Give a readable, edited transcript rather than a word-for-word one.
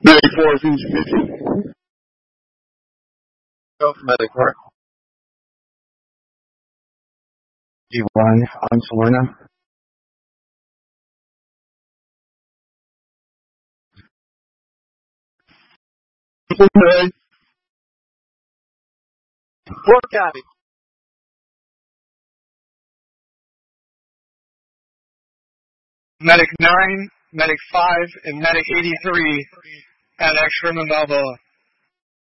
Medic 4 is speaking. Go for Medic 4. G1 on Salerno. Okay. 4 copy. Medic 9, Medic 5, and Medic 83 at Extrema Balboa.